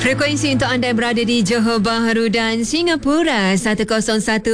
Frekuensi untuk anda yang berada di Johor Bahru dan Singapura 101.9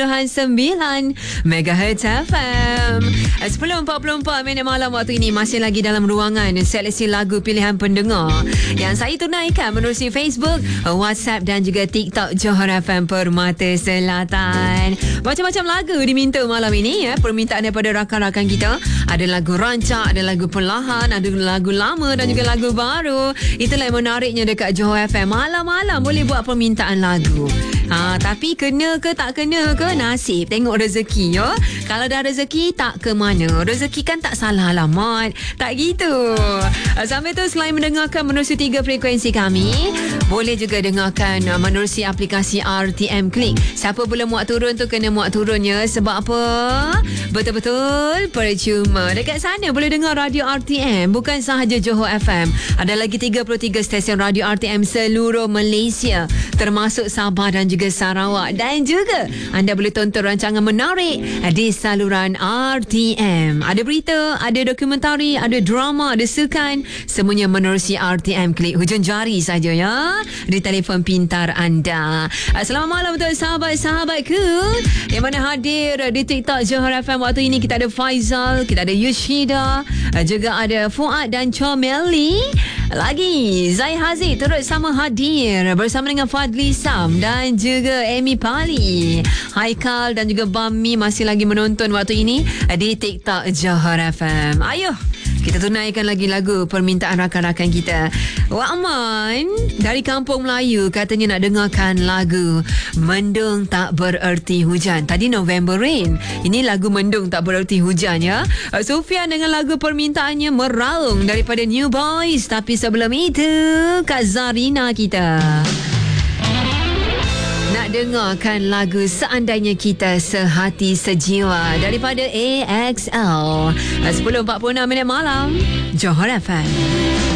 MHz FM. 10.44 minit malam waktu ini masih lagi dalam ruangan seleksi lagu pilihan pendengar yang saya tunaikan menerusi Facebook, WhatsApp dan juga TikTok Johor FM Permata Selatan. Macam-macam lagu diminta malam ini ya. Permintaan daripada rakan-rakan kita. Ada lagu rancak, ada lagu perlahan, ada lagu lama dan juga lagu baru. Itulah yang menariknya dekat Johor FM. Malam-malam boleh buat permintaan lagu. Tapi kena ke tak kena ke nasib. Tengok rezeki ya. Kalau dah rezeki tak ke mana. Rezeki kan tak salah alamat. Tak gitu. Sampai tu selain mendengarkan menerusi 3 frekuensi kami, boleh juga dengarkan menerusi aplikasi RTM Klik. Siapa boleh muat turun tu kena muat turun ya. Sebab apa? Betul-betul percuma. Dekat sana boleh dengar radio RTM. Bukan sahaja Johor FM. Ada lagi 33 stesen radio RTM seluruh Malaysia. Termasuk Sabah dan juga Sarawak. Dan juga anda boleh tonton rancangan menarik di saluran RTM. Ada berita, ada dokumentari, ada drama, ada sukan. Semuanya menerusi RTM Klik. Hujung jari saja ya. Di telefon pintar anda. Selamat malam untuk sahabat-sahabatku yang mana hadir di TikTok Johor FM. Waktu ini kita ada Faizal, kita ada Yushida, juga ada Fuad dan Chomeli. Lagi Zai Haziq turut sama hadir bersama dengan Fadli Sam dan juga Amy Pali. Haikal dan juga Bami masih lagi menonton waktu ini di TikTok Johor FM. Ayuh, kita tunaikan lagi lagu permintaan rakan-rakan kita. Wak Aman dari Kampung Melayu katanya nak dengarkan lagu Mendung Tak Bererti Hujan. Tadi November Rain. Ini lagu Mendung Tak Bererti Hujan ya. Sufian dengan lagu permintaannya Meraung daripada New Boys. Tapi sebelum itu Kak Zarina kita nak dengarkan lagu Seandainya Kita Sehati Sejiwa daripada AXL. 10.46 minit malam Johor FM.